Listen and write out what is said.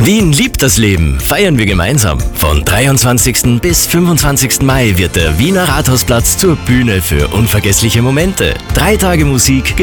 Wien liebt das Leben, feiern wir gemeinsam. Von 23. bis 25. Mai wird der Wiener Rathausplatz zur Bühne für unvergessliche Momente. 3 Tage Musik,